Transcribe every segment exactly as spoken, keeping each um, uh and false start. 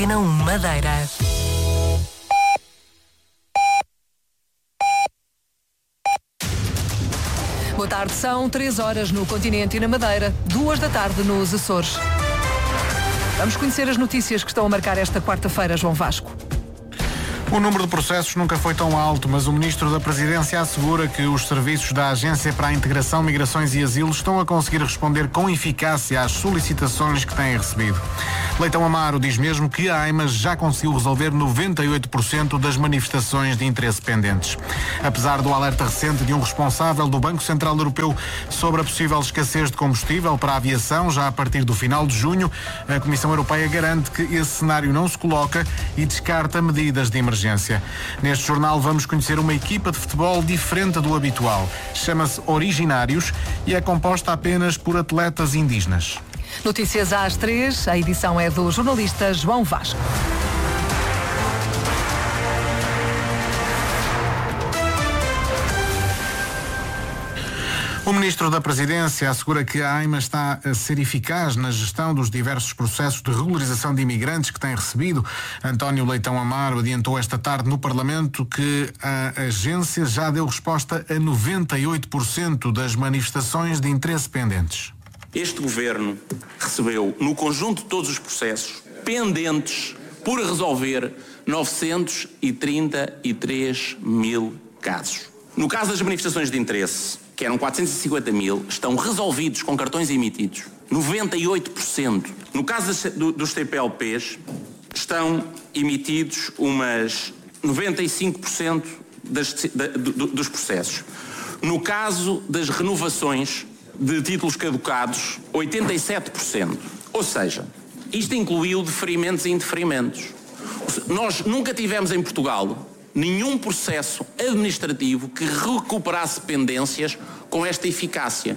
Antena um Madeira. Boa tarde, são três horas no continente e na Madeira, duas da tarde nos Açores. Vamos conhecer as notícias que estão a marcar esta quarta-feira, João Vasco. O número de processos nunca foi tão alto, mas o Ministro da Presidência assegura que os serviços da Agência para a Integração, Migrações e Asilo estão a conseguir responder com eficácia às solicitações que têm recebido. Leitão Amaro diz mesmo que a AIMA já conseguiu resolver noventa e oito por cento das manifestações de interesse pendentes. Apesar do alerta recente de um responsável do Banco Central Europeu sobre a possível escassez de combustível para a aviação já a partir do final de junho, a Comissão Europeia garante que esse cenário não se coloca e descarta medidas de emergência. Neste jornal vamos conhecer uma equipa de futebol diferente do habitual. Chama-se Originários e é composta apenas por atletas indígenas. Notícias às três, a edição é do jornalista João Vasco. O Ministro da Presidência assegura que a AIMA está a ser eficaz na gestão dos diversos processos de regularização de imigrantes que tem recebido. António Leitão Amaro adiantou esta tarde no Parlamento que a agência já deu resposta a noventa e oito por cento das manifestações de interesse pendentes. Este Governo recebeu, no conjunto de todos os processos, pendentes por resolver novecentos e trinta e três mil casos. No caso das manifestações de interesse, que eram quatrocentos e cinquenta mil, estão resolvidos com cartões emitidos, noventa e oito por cento. No caso dos T P L Ps, estão emitidos umas noventa e cinco por cento das, da, do, dos processos. No caso das renovações de títulos caducados, oitenta e sete por cento. Ou seja, isto incluiu deferimentos e indeferimentos. Nós nunca tivemos em Portugal nenhum processo administrativo que recuperasse pendências com esta eficácia.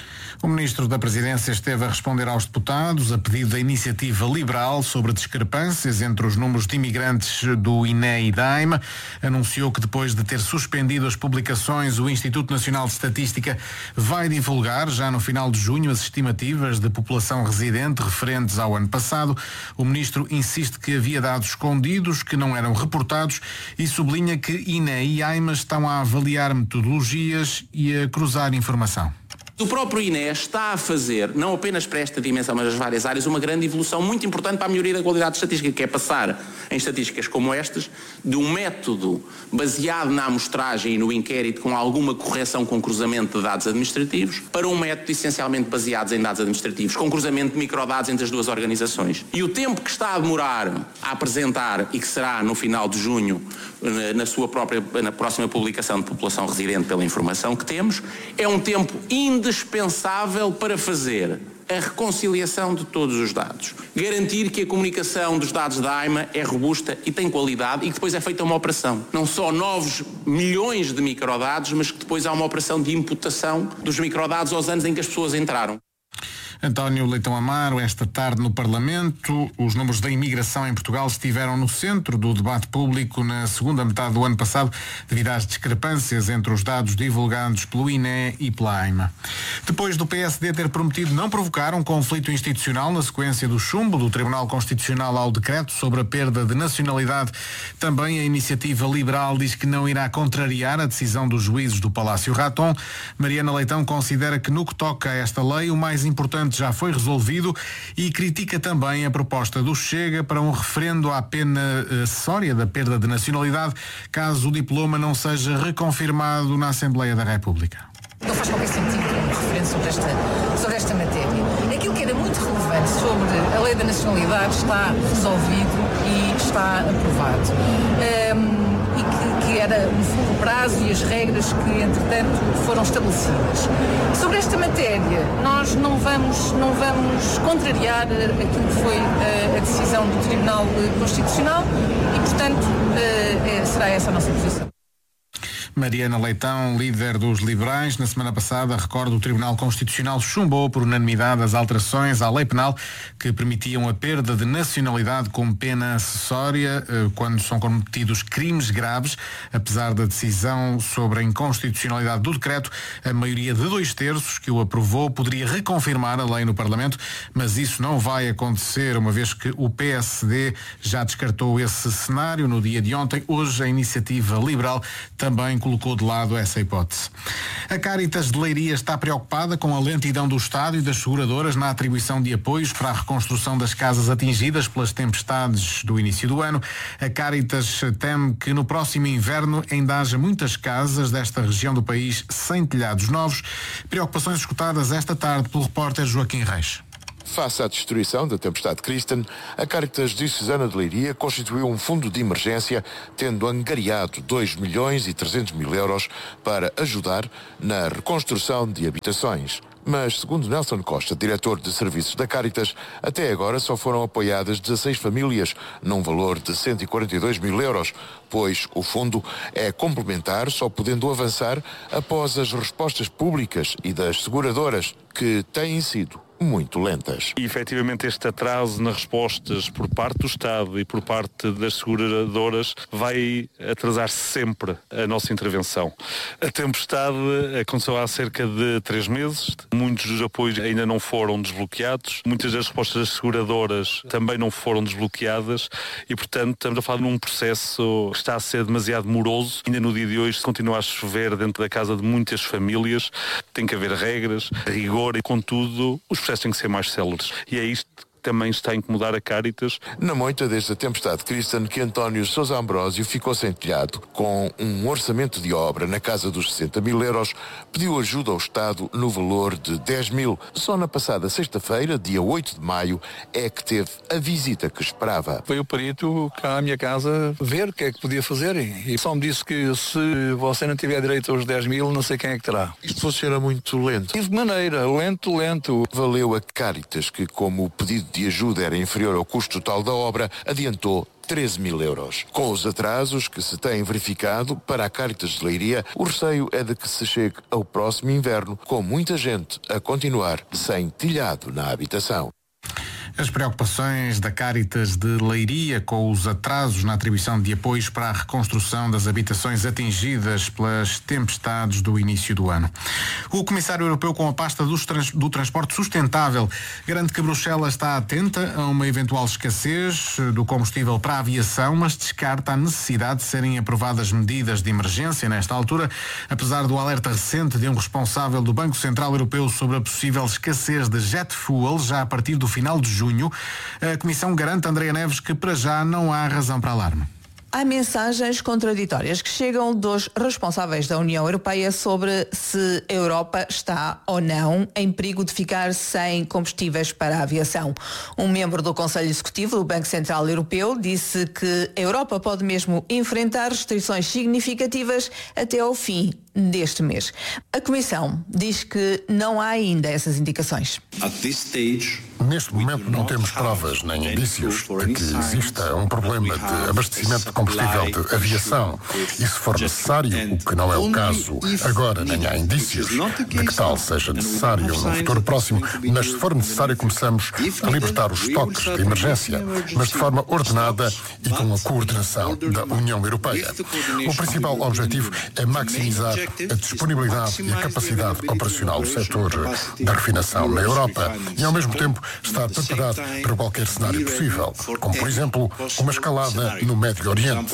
O Ministro da Presidência esteve a responder aos deputados a pedido da Iniciativa Liberal sobre discrepâncias entre os números de imigrantes do I N E e da AIMA. Anunciou que depois de ter suspendido as publicações, o Instituto Nacional de Estatística vai divulgar, já no final de junho, as estimativas de população residente referentes ao ano passado. O Ministro insiste que havia dados escondidos que não eram reportados e sublinha que I N E e AIMA estão a avaliar metodologias e a cruzar informação. O próprio I N E está a fazer, não apenas para esta dimensão, mas as várias áreas, uma grande evolução muito importante para a melhoria da qualidade estatística, que é passar em estatísticas como estas, de um método baseado na amostragem e no inquérito com alguma correção com cruzamento de dados administrativos, para um método essencialmente baseado em dados administrativos, com cruzamento de microdados entre as duas organizações. E o tempo que está a demorar a apresentar, e que será no final de junho, na sua própria, na próxima publicação de população residente pela informação que temos, é um tempo indispensável para fazer a reconciliação de todos os dados. Garantir que a comunicação dos dados da AIMA é robusta e tem qualidade e que depois é feita uma operação. Não só novos milhões de microdados, mas que depois há uma operação de imputação dos microdados aos anos em que as pessoas entraram. António Leitão Amaro, esta tarde no Parlamento, os números da imigração em Portugal estiveram no centro do debate público na segunda metade do ano passado, devido às discrepâncias entre os dados divulgados pelo I N E e pela AIMA. Depois do P S D ter prometido não provocar um conflito institucional na sequência do chumbo do Tribunal Constitucional ao decreto sobre a perda de nacionalidade, também a Iniciativa Liberal diz que não irá contrariar a decisão dos juízes do Palácio Raton. Mariana Leitão considera que no que toca a esta lei, o mais importante já foi resolvido e critica também a proposta do Chega para um referendo à pena acessória da perda de nacionalidade, caso o diploma não seja reconfirmado na Assembleia da República. Não faz qualquer sentido um referendo sobre esta, sobre esta matéria. Aquilo que era muito relevante sobre a lei da nacionalidade está resolvido e está aprovado. Um, e que, que era o prazo e as regras que, entretanto, foram estabelecidas. Sobre esta matéria, nós não vamos, não vamos contrariar aquilo que foi a, a decisão do Tribunal Constitucional e, portanto, é, será essa a nossa posição. Mariana Leitão, líder dos liberais, na semana passada, recordo, o Tribunal Constitucional chumbou por unanimidade as alterações à lei penal que permitiam a perda de nacionalidade como pena acessória quando são cometidos crimes graves. Apesar da decisão sobre a inconstitucionalidade do decreto, a maioria de dois terços que o aprovou poderia reconfirmar a lei no Parlamento, mas isso não vai acontecer, uma vez que o P S D já descartou esse cenário no dia de ontem. Hoje a Iniciativa Liberal também colocou de lado essa hipótese. A Cáritas de Leiria está preocupada com a lentidão do Estado e das seguradoras na atribuição de apoios para a reconstrução das casas atingidas pelas tempestades do início do ano. A Cáritas teme que no próximo inverno ainda haja muitas casas desta região do país sem telhados novos. Preocupações escutadas esta tarde pelo repórter Joaquim Reis. Face à destruição da tempestade Kristen, a Cáritas Diocesana de Leiria constituiu um fundo de emergência, tendo angariado dois milhões e trezentos mil euros para ajudar na reconstrução de habitações. Mas, segundo Nelson Costa, diretor de serviços da Cáritas, até agora só foram apoiadas dezasseis famílias, num valor de cento e quarenta e dois mil euros, pois o fundo é complementar, só podendo avançar após as respostas públicas e das seguradoras, que têm sido muito lentas. E, efetivamente, este atraso nas respostas por parte do Estado e por parte das seguradoras vai atrasar sempre a nossa intervenção. A tempestade aconteceu há cerca de três meses, muitos dos apoios ainda não foram desbloqueados, muitas das respostas das seguradoras também não foram desbloqueadas e, portanto, estamos a falar de um processo que está a ser demasiado moroso. Ainda no dia de hoje, se continuar a chover dentro da casa de muitas famílias, tem que haver regras, rigor e, contudo, os processos têm que ser mais céleres. E é isto que também está a incomodar a Cáritas. Na moita desde a tempestade Kristen que António Sousa Ambrósio ficou sem telhado. Com um orçamento de obra na casa dos sessenta mil euros, pediu ajuda ao Estado no valor de dez mil. Só na passada sexta-feira, dia oito de maio, é que teve a visita que esperava. Veio o perito cá à minha casa ver o que é que podia fazer e só me disse que se você não tiver direito aos dez mil, não sei quem é que terá. Isto funciona muito lento. De maneira, lento, lento. Valeu a Cáritas que, como o pedido de ajuda era inferior ao custo total da obra, adiantou treze mil euros. Com os atrasos que se têm verificado para a Cáritas de Leiria, o receio é de que se chegue ao próximo inverno com muita gente a continuar sem telhado na habitação. As preocupações da Cáritas de Leiria com os atrasos na atribuição de apoios para a reconstrução das habitações atingidas pelas tempestades do início do ano. O Comissário Europeu com a pasta dos trans, do transporte sustentável garante que Bruxelas está atenta a uma eventual escassez do combustível para a aviação, mas descarta a necessidade de serem aprovadas medidas de emergência nesta altura, apesar do alerta recente de um responsável do Banco Central Europeu sobre a possível escassez de jet fuel já a partir do final de junho. A Comissão garante, Andréa Neves, que para já não há razão para alarme. Há mensagens contraditórias que chegam dos responsáveis da União Europeia sobre se a Europa está ou não em perigo de ficar sem combustíveis para a aviação. Um membro do Conselho Executivo do Banco Central Europeu disse que a Europa pode mesmo enfrentar restrições significativas até ao fim deste mês. A Comissão diz que não há ainda essas indicações. Neste momento não temos provas nem indícios de que exista um problema de abastecimento de combustível de aviação. E se for necessário, o que não é o caso agora, nem há indícios de que tal seja necessário no futuro próximo, mas se for necessário começamos a libertar os estoques de emergência, mas de forma ordenada e com a coordenação da União Europeia. O principal objetivo é maximizar a disponibilidade e a capacidade operacional do setor da refinação na Europa e, ao mesmo tempo, estar preparado para qualquer cenário possível, como, por exemplo, uma escalada no Médio Oriente.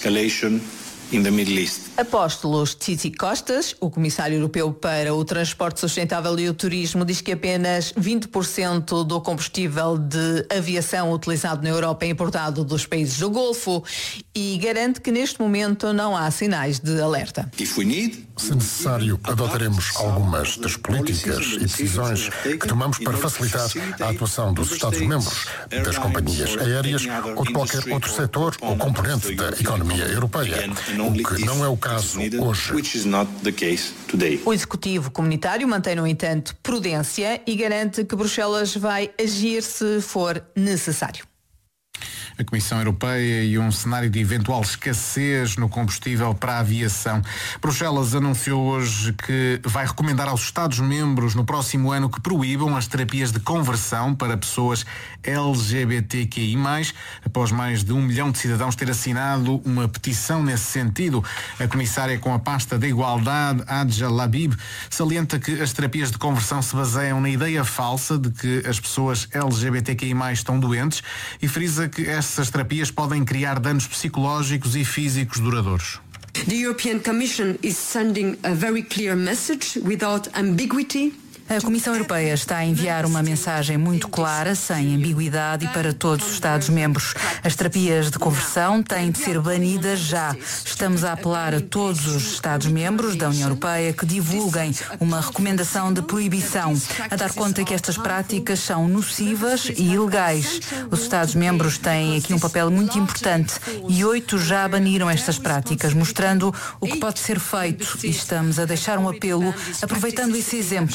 Apóstolos Tzitzikostas, o Comissário Europeu para o Transporte Sustentável e o Turismo, diz que apenas vinte por cento do combustível de aviação utilizado na Europa é importado dos países do Golfo e garante que neste momento não há sinais de alerta. Se necessário, adotaremos algumas das políticas e decisões que tomamos para facilitar a atuação dos Estados-membros, das companhias aéreas ou de qualquer outro setor ou componente da economia europeia, o que não é o caso hoje. O Executivo Comunitário mantém, no entanto, prudência e garante que Bruxelas vai agir se for necessário. a Comissão Europeia e um cenário de eventual escassez no combustível para a aviação. Bruxelas anunciou hoje que vai recomendar aos Estados-membros no próximo ano que proíbam as terapias de conversão para pessoas L G B T Q I mais, após mais de um milhão de cidadãos ter assinado uma petição nesse sentido. A comissária com a pasta da Igualdade, Adja Labib, salienta que as terapias de conversão se baseiam na ideia falsa de que as pessoas L G B T Q I mais estão doentes e frisa que essas terapias podem criar danos psicológicos e físicos duradouros. The European Commission is sending a very clear message without ambiguity. A Comissão Europeia está a enviar uma mensagem muito clara, sem ambiguidade e para todos os Estados-membros. As terapias de conversão têm de ser banidas já. Estamos a apelar a todos os Estados-membros da União Europeia que divulguem uma recomendação de proibição, a dar conta que estas práticas são nocivas e ilegais. Os Estados-membros têm aqui um papel muito importante e oito já baniram estas práticas, mostrando o que pode ser feito. E estamos a deixar um apelo, aproveitando esse exemplo,